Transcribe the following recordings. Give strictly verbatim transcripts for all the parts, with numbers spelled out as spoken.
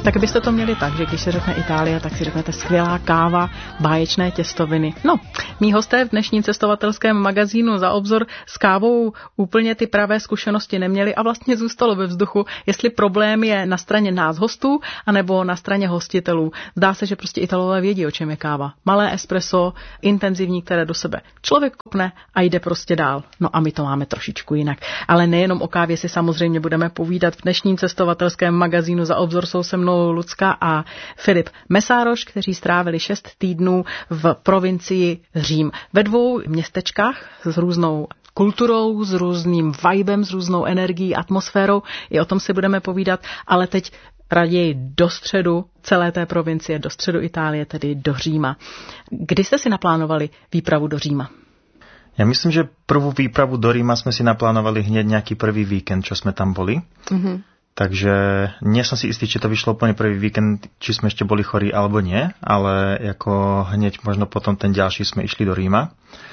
Tak byste to měli tak, že když se řekne Itálie, tak si řeknete skvělá káva, báječné těstoviny. No, mí hosté v dnešním cestovatelském magazínu Za obzor s kávou úplně ty pravé zkušenosti neměli a vlastně zůstalo ve vzduchu, jestli problém je na straně nás hostů, anebo na straně hostitelů. Zdá se, že prostě Italové vědí, o čem je káva. Malé espresso, intenzivní, které do sebe člověk kopne a jde prostě dál. No a my to máme trošičku jinak. Ale nejenom o kávě si samozřejmě budeme povídat. V dnešním cestovatelském magazínu Za obzor jsou se mnou Lucka a Filip Mesároš, kteří strávili šest týdnů v provincii Řím. Ve dvou městečkách s různou kulturou, s různým vibem, s různou energií, atmosférou. I o tom si budeme povídat, ale teď raději do středu celé té provincie, do středu Itálie, tedy do Říma. Kdy jste si naplánovali výpravu do Říma? Ja myslím, že prvú výpravu do Ríma sme si naplánovali hneď nejaký prvý víkend, čo sme tam boli. Mm-hmm. Takže nie som si istý, či to vyšlo úplne prvý víkend, či sme ešte boli chorí alebo nie, ale ako hneď možno potom ten ďalší sme išli do Ríma.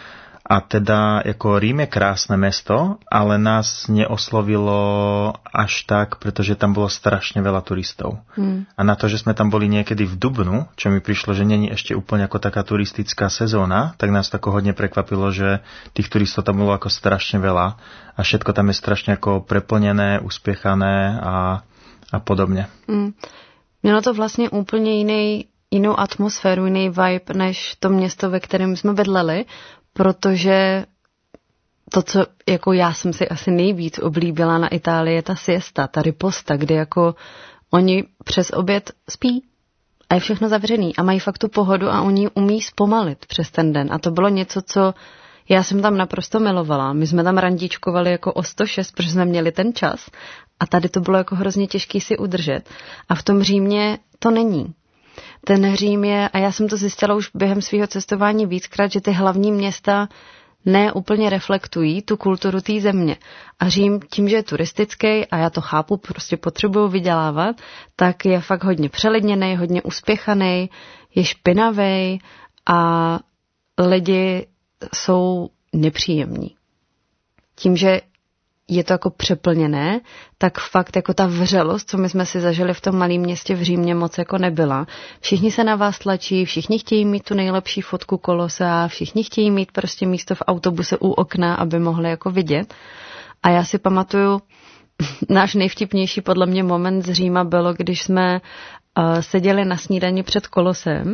A teda ako Rím je krásne mesto, ale nás neoslovilo až tak, pretože tam bolo strašne veľa turistov. Hmm. A na to, že sme tam boli niekedy v dubnu, čo mi prišlo, že není ešte úplne ako taká turistická sezóna, tak nás tako hodne prekvapilo, že tých turistov tam bolo ako strašne veľa a všetko tam je strašne ako preplnené, uspiechané a, a podobne. Hmm. Mělo to vlastně úplně jiný, jinou atmosféru, jiný vibe, než to město, ve kterém jsme bydleli, protože to, co jako já jsem si asi nejvíc oblíbila na Itálii, je ta siesta, ta riposta, kdy jako oni přes oběd spí a je všechno zavřený a mají fakt tu pohodu a oni umí zpomalit přes ten den. A to bylo něco, co já jsem tam naprosto milovala. My jsme tam randíčkovali jako o sto šest, protože jsme měli ten čas a tady to bylo jako hrozně těžký si udržet. A v tom Římě to není. Ten Řím je, a já jsem to zjistila už během svého cestování víckrát, že ty hlavní města ne úplně reflektují tu kulturu té země. A Řím tím, že je turistický, a já to chápu, prostě potřebuju vydělávat, tak je fakt hodně přelidněný, hodně uspěchaný, je špinavý a lidi jsou nepříjemní. Tím, že je to jako přeplněné, tak fakt jako ta vřelost, co my jsme si zažili v tom malém městě v Římě, moc jako nebyla. Všichni se na vás tlačí, všichni chtějí mít tu nejlepší fotku Kolosea, všichni chtějí mít prostě místo v autobuse u okna, aby mohli jako vidět. A já si pamatuju, náš nejvtipnější podle mě moment z Říma bylo, když jsme uh, seděli na snídani před Kolosem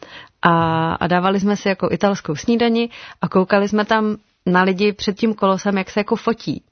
a, a dávali jsme si jako italskou snídani a koukali jsme tam na lidi před tím Kolosem, jak se jako fotí.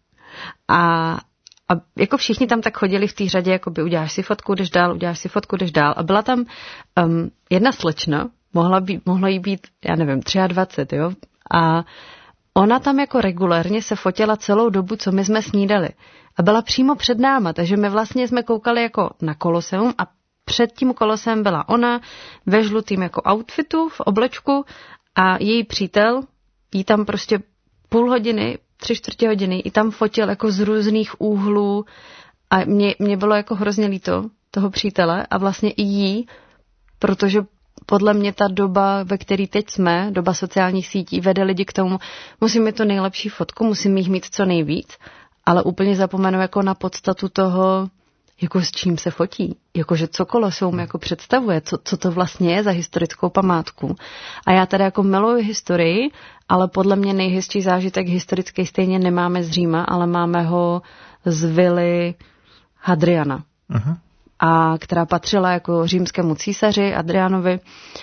A, a jako všichni tam tak chodili v té řadě, jako by uděláš si fotku, jdeš dál, uděláš si fotku, jdeš dál. A byla tam um, jedna slečna, mohla, být, mohla jí být, já nevím, dvacet tři, jo. A ona tam jako regulérně se fotila celou dobu, co my jsme snídali. A byla přímo před náma, takže my vlastně jsme koukali jako na Koloseum a před tím Kolosem byla ona ve žlutým jako outfitu, v oblečku a její přítel jí tam prostě půl hodiny tři čtvrtě hodiny i tam fotil jako z různých úhlů a mě, mě bylo jako hrozně líto toho přítele a vlastně i jí, protože podle mě ta doba, ve které teď jsme, doba sociálních sítí, vede lidi k tomu, musím mít tu nejlepší fotku, musím jich mít co nejvíc, ale úplně zapomenu jako na podstatu toho, jako s čím se fotí, jakože co Koloseum jako představuje, co, co to vlastně je za historickou památku. A já tady jako miluji historii, ale podle mě nejhezčí zážitek historický stejně nemáme z Říma, ale máme ho z vily Hadriana, uh-huh. a která patřila jako římskému císaři Adrianovi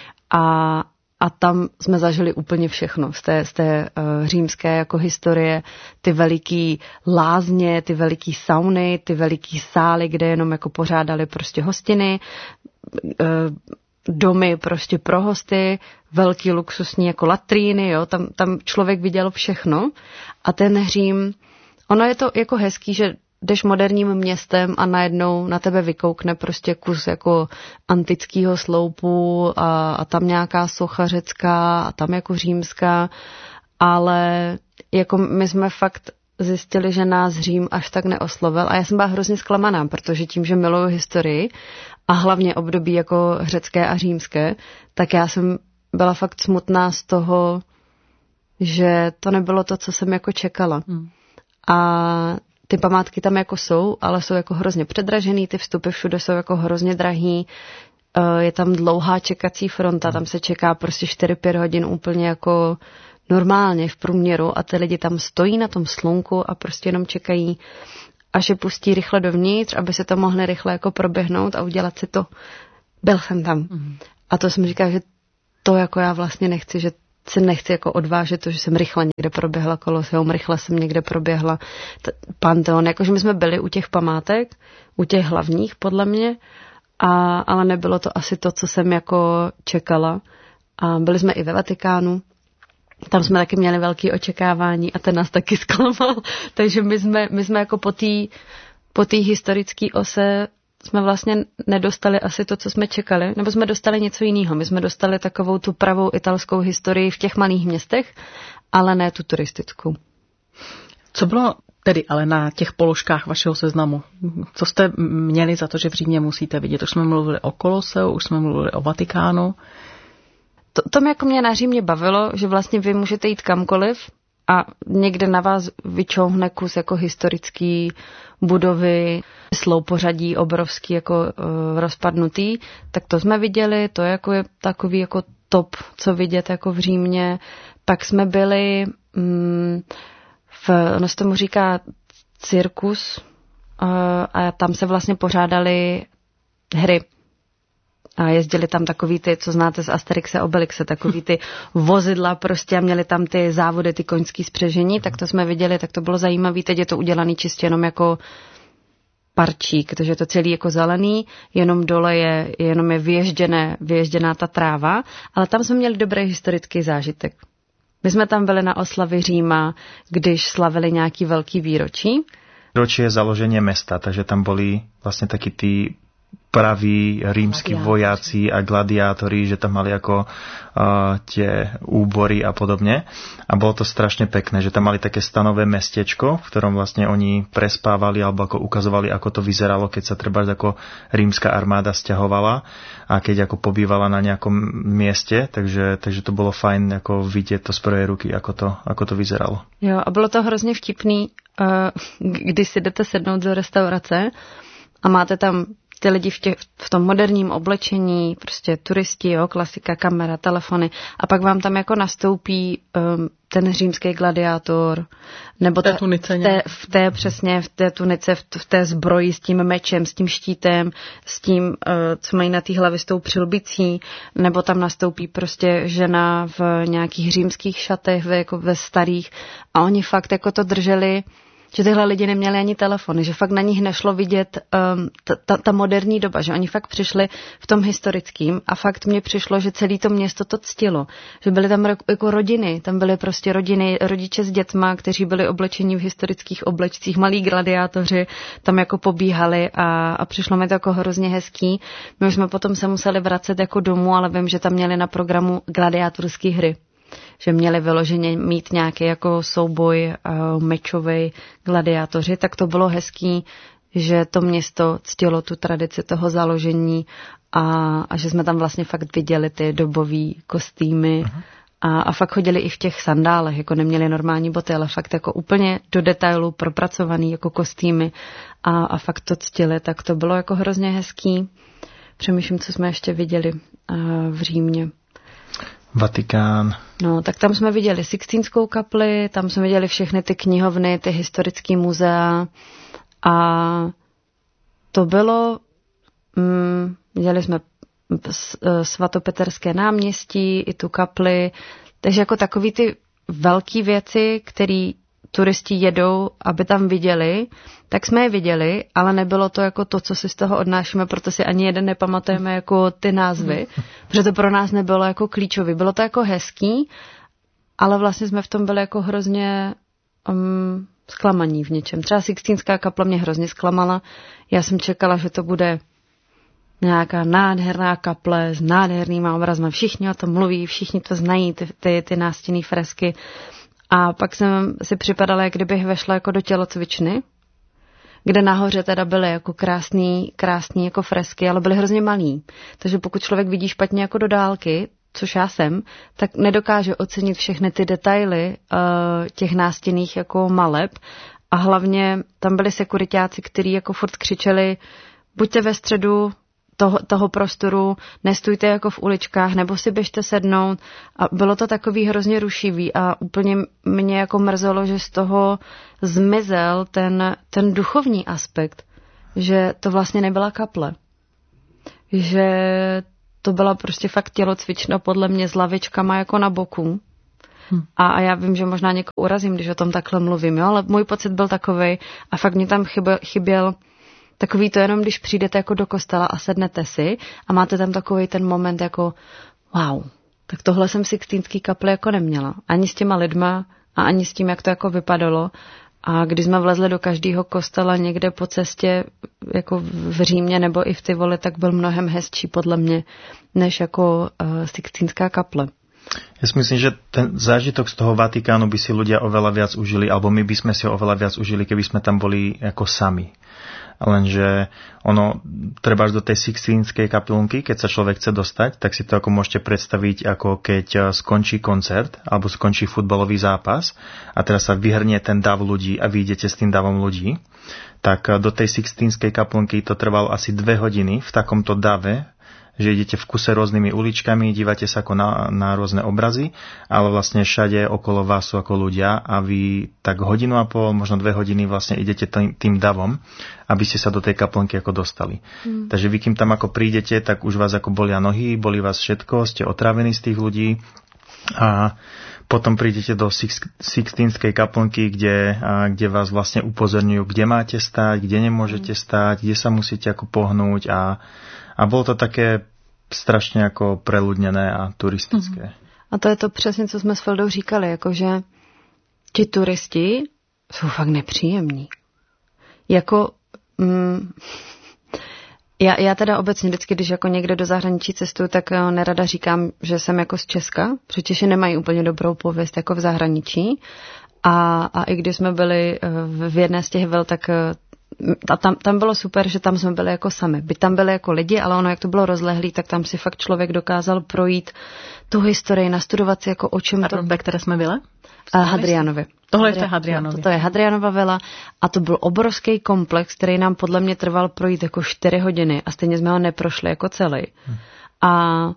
a A tam jsme zažili úplně všechno z té, z té uh, římské jako historie, ty veliký lázně, ty veliký sauny, ty veliký sály, kde jenom jako pořádali prostě hostiny, uh, domy prostě pro hosty, velký luxusní jako latríny, jo, tam, tam člověk viděl všechno a ten Řím, ono je to jako hezký, že jdeš moderním městem a najednou na tebe vykoukne prostě kus jako antického sloupu a, a tam nějaká socha řecká a tam jako římská, ale jako my jsme fakt zjistili, že nás Řím až tak neoslovil a já jsem byla hrozně zklamaná, protože tím, že miluju historii a hlavně období jako řecké a římské, tak já jsem byla fakt smutná z toho, že to nebylo to, co jsem jako čekala. Hmm. A ty památky tam jako jsou, ale jsou jako hrozně předražený, ty vstupy všude jsou jako hrozně drahý, je tam dlouhá čekací fronta, tam se čeká prostě čtyři pět hodin úplně jako normálně v průměru a ty lidi tam stojí na tom slunku a prostě jenom čekají, až je pustí rychle dovnitř, aby se to mohli rychle jako proběhnout a udělat si to. Byl jsem tam. Mm. A to jsem říkala, že to jako já vlastně nechci, že se nechci jako odvážet to, že jsem rychle někde proběhla Koloseum, rychle jsem někde proběhla t- Panteon, jakože my jsme byli u těch památek, u těch hlavních podle mě, a, ale nebylo to asi to, co jsem jako čekala. A byli jsme i ve Vatikánu, tam jsme taky měli velké očekávání a ten nás taky zklamal, takže my jsme, my jsme jako po té po té historické ose jsme vlastně nedostali asi to, co jsme čekali, nebo jsme dostali něco jiného. My jsme dostali takovou tu pravou italskou historii v těch malých městech, ale ne tu turistickou. Co bylo tedy ale na těch položkách vašeho seznamu? Co jste měli za to, že v Římě musíte vidět? Už jsme mluvili o Koloseu, už jsme mluvili o Vatikánu. To, to mě jako mě na Římě bavilo, že vlastně vy můžete jít kamkoliv a někde na vás vyčouhne kus jako historický budovy, sloupořadí obrovský jako uh, rozpadnutý, tak to jsme viděli, to jako je takový jako top, co vidět jako v Římě. Pak jsme byli um, v, ono se tomu říká cirkus uh, a tam se vlastně pořádali hry. A jezdili tam takový ty, co znáte z Asterixe, Obelixe, takový ty vozidla prostě a měli tam ty závody, ty koňský spřežení, tak to jsme viděli, tak to bylo zajímavé. Teď je to udělaný čistě jenom jako parčík, protože je to celý jako zelený, jenom dole je, jenom je vyježděné, vyježděná ta tráva, ale tam jsme měli dobrý historický zážitek. My jsme tam byli na oslavě Říma, když slavili nějaký velký výročí. Výročí je založenie mesta, takže tam boli vlastne takí tí praví rímski vojaci a gladiátori, že tam mali ako uh, tie úbory a podobne. A bolo to strašne pekné, že tam mali také stanové mestečko, v ktorom vlastne oni prespávali alebo ako ukazovali, ako to vyzeralo, keď sa treba ako rímska armáda sťahovala a keď ako pobývala na nejakom mieste, takže, takže to bolo fajn ako vidieť to z prvej ruky, ako to, ako to vyzeralo. Jo, a bylo to hrozně vtipný, uh, když si jdete sednout do restaurace a máte tam ty lidi v, tě, v tom moderním oblečení, prostě turisti, jo, klasika, kamera, telefony a pak vám tam jako nastoupí um, ten římský gladiátor, nebo té tunice, v, té, v té přesně, v té tunice, v, v té zbroji s tím mečem, s tím štítem, s tím, uh, co mají na té hlavě s tou přilbicí, nebo tam nastoupí prostě žena v nějakých římských šatech, ve, jako ve starých a oni fakt jako to drželi, že tyhle lidi neměli ani telefony, že fakt na nich nešlo vidět um, ta, ta, ta moderní doba, že oni fakt přišli v tom historickým a fakt mně přišlo, že celé to město to ctilo, že byly tam jako rodiny, tam byly prostě rodiny, rodiče s dětma, kteří byli oblečeni v historických oblečcích, malí gladiátoři tam jako pobíhali a, a přišlo mi to jako hrozně hezký. My už jsme potom se museli vracet jako domů, ale vím, že tam měli na programu gladiátorské hry. Že měli vyloženě mít nějaký jako souboj uh, mečovej gladiátoři, tak to bylo hezký, že to město ctilo tu tradici toho založení a, a že jsme tam vlastně fakt viděli ty dobový kostýmy a, a fakt chodili i v těch sandálech, jako neměli normální boty, ale fakt jako úplně do detailu propracovaný jako kostýmy a, a fakt to ctili, tak to bylo jako hrozně hezký. Přemýšlím, co jsme ještě viděli uh, v Římě. Vatikán. No, tak tam jsme viděli Sixtínskou kapli, tam jsme viděli všechny ty knihovny, ty historické muzea a to bylo, mm, viděli jsme svatopeterské náměstí, i tu kapli, takže jako takový ty velký věci, které turisti jedou, aby tam viděli, tak jsme je viděli, ale nebylo to jako to, co si z toho odnášíme, proto si ani jeden nepamatujeme jako ty názvy, protože to pro nás nebylo jako klíčový. Bylo to jako hezký, ale vlastně jsme v tom byli jako hrozně um, zklamaní v něčem. Třeba Sixtínská kapla mě hrozně zklamala. Já jsem čekala, že to bude nějaká nádherná kaple s nádhernýma obrazma. Všichni o tom mluví, všichni to znají, ty, ty, ty nástěnné fresky. A pak jsem si připadala, jak kdybych vešla jako do tělocvičny, kde nahoře teda byly jako krásný, krásný jako fresky, ale byly hrozně malý. Takže pokud člověk vidí špatně jako do dálky, což já jsem, tak nedokáže ocenit všechny ty detaily uh, těch nástěnných jako maleb a hlavně tam byli sekuritáci, kteří jako furt křičeli, buďte ve středu toho, toho prostoru, nestůjte jako v uličkách, nebo si běžte sednout. A bylo to takový hrozně rušivý a úplně mě jako mrzelo, že z toho zmizel ten, ten duchovní aspekt, že to vlastně nebyla kaple. Že to byla prostě fakt tělocvična podle mě s lavičkama jako na boku. Hmm. A, a já vím, že možná někoho urazím, když o tom takhle mluvím, jo? Ale můj pocit byl takovej a fakt mě tam chyběl, chyběl takový to jenom, když přijdete jako do kostela a sednete si a máte tam takový ten moment jako wow, tak tohle jsem Sixtínský kapli jako neměla. Ani s těma lidma a ani s tím, jak to jako vypadalo. A když jsme vlezli do každého kostela někde po cestě, jako v Římě nebo i v Tivoli, tak byl mnohem hezčí podle mě, než jako uh, Sixtínská kaple. Ja si myslím, že ten zážitok z toho Vatikánu by si ľudia oveľa viac užili, alebo my by sme si ho oveľa viac užili, keby sme tam boli ako sami. Lenže ono, treba až do tej Sixtínskej kaplnky, keď sa človek chce dostať, tak si to ako môžete predstaviť, ako keď skončí koncert, alebo skončí futbalový zápas a teraz sa vyhrnie ten dav ľudí a vy idete s tým davom ľudí, tak do tej Sixtínskej kaplnky to trvalo asi dve hodiny v takomto dave, že idete v kuse rôznymi uličkami, dívate sa ako na, na rôzne obrazy, ale vlastne všade okolo vás sú ako ľudia a vy tak hodinu a pol, možno dve hodiny vlastne idete tým, tým davom, aby ste sa do tej kaplnky ako dostali. Mm. Takže vy, kým tam ako prídete, tak už vás ako bolia nohy, bolí vás všetko, ste otrávení z tých ľudí a potom prídete do Sixtínskej kaplnky, kde, a, kde vás vlastne upozorňujú, kde máte stáť, kde nemôžete stáť, kde sa musíte ako pohnúť a A bylo to také strašně jako preludněné a turistické. Mm. A to je to přesně, co jsme s Fildou říkali, jakože ti turisti jsou fakt nepříjemní. Jako, mm, já, já teda obecně vždycky, když jako někde do zahraničí cestuju, tak nerada říkám, že jsem jako z Česka, protože Češi nemají úplně dobrou pověst jako v zahraničí. A, a i když jsme byli v jedné z těch vil, tak a tam, tam bylo super, že tam jsme byli jako sami. By tam byli jako lidi, ale ono, jak to bylo rozlehlý, tak tam si fakt člověk dokázal projít tu historii, nastudovat si jako o čem a to... ve které jsme byli? A Hadrianovi. Tohle je v té Hadrianovi. To je Hadrianova vila a to byl obrovský komplex, který nám podle mě trval projít jako čtyři hodiny a stejně jsme ho neprošli jako celý. Hmm. A,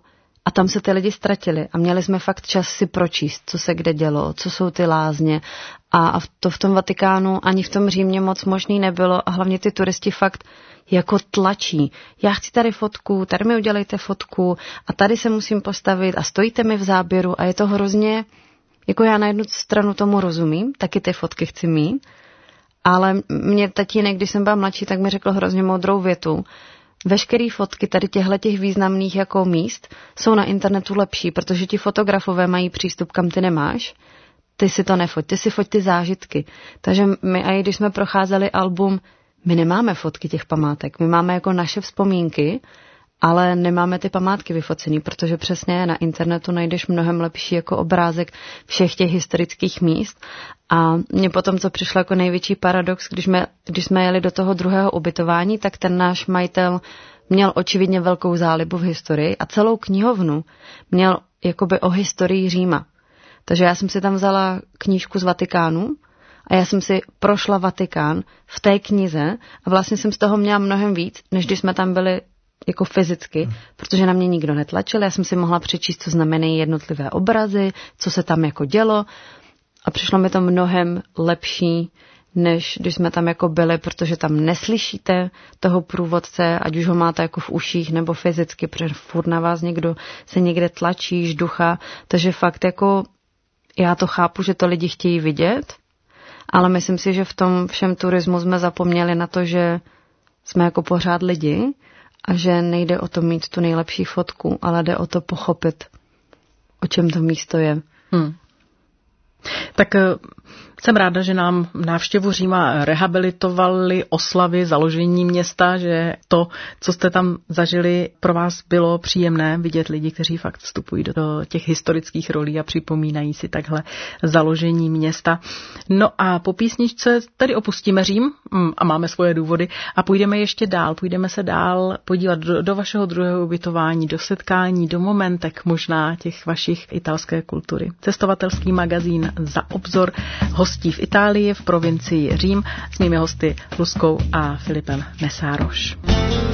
a tam se ty lidi ztratili a měli jsme fakt čas si pročíst, co se kde dělo, co jsou ty lázně. A to v tom Vatikánu ani v tom Římě moc možný nebylo a hlavně ty turisti fakt jako tlačí. Já chci tady fotku, tady mi udělejte fotku a tady se musím postavit a stojíte mi v záběru a je to hrozně, jako já na jednu stranu tomu rozumím, taky ty fotky chci mít, ale mě tatínek, když jsem byla mladší, tak mi řekl hrozně moudrou větu. Veškeré fotky tady těchto významných jako míst jsou na internetu lepší, protože ti fotografové mají přístup, kam ty nemáš. Ty si to nefoť, ty si foť ty zážitky. Takže my, a i když jsme procházeli album, my nemáme fotky těch památek, my máme jako naše vzpomínky, ale nemáme ty památky vyfocený, protože přesně na internetu najdeš mnohem lepší jako obrázek všech těch historických míst. A mně potom, co přišlo jako největší paradox, když jsme, když jsme jeli do toho druhého ubytování, tak ten náš majitel měl očividně velkou zálibu v historii a celou knihovnu měl jakoby o historii Říma. Takže já jsem si tam vzala knížku z Vatikánu a já jsem si prošla Vatikán v té knize a vlastně jsem z toho měla mnohem víc, než když jsme tam byli jako fyzicky, protože na mě nikdo netlačil. Já jsem si mohla přečíst, co znamenají jednotlivé obrazy, co se tam jako dělo a přišlo mi to mnohem lepší, než když jsme tam jako byli, protože tam neslyšíte toho průvodce, ať už ho máte jako v uších nebo fyzicky, protože furt na vás někdo se někde tlačí, žducha, takže fakt jako já to chápu, že to lidi chtějí vidět, ale myslím si, že v tom všem turismu jsme zapomněli na to, že jsme jako pořád lidi a že nejde o to mít tu nejlepší fotku, ale jde o to pochopit, o čem to místo je. Hmm. Tak jsem ráda, že nám návštěvu Říma rehabilitovali oslavy založení města, že to, co jste tam zažili, pro vás bylo příjemné vidět lidi, kteří fakt vstupují do těch historických rolí a připomínají si takhle založení města. No a po písničce tady opustíme Řím a máme svoje důvody a půjdeme ještě dál. Půjdeme se dál podívat do, do vašeho druhého ubytování, do setkání, do momentek možná těch vašich italské kultury. Cestovatelský magazín Za obzor. hostí v Itálii v provincii Řím s mými hosty Luskou a Filipem Mesároš.